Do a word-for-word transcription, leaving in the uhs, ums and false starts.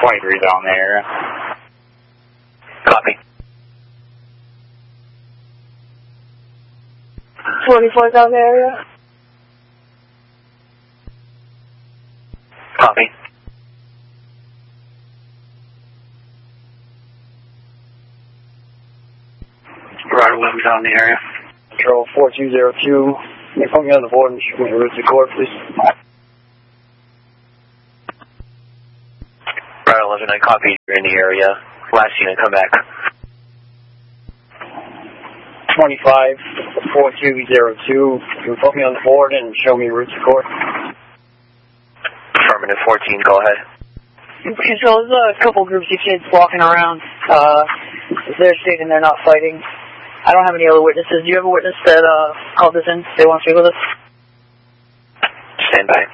twenty-three down there. Copy. twenty-four down the area. Copy. Route eleven down the area. Control four two zero two. Can you put me on the board and show me the route to court, please? Route eleven, I copy. You're in the area. Last unit, come back. twenty-five four two zero two. Can you put me on the board and show me the route to court? Affirmative fourteen, go ahead. Control, there's a couple groups of kids walking around. Uh, they're stating they're not fighting. I don't have any other witnesses. Do you have a witness that uh, called this in? They want to speak with us? Stand by.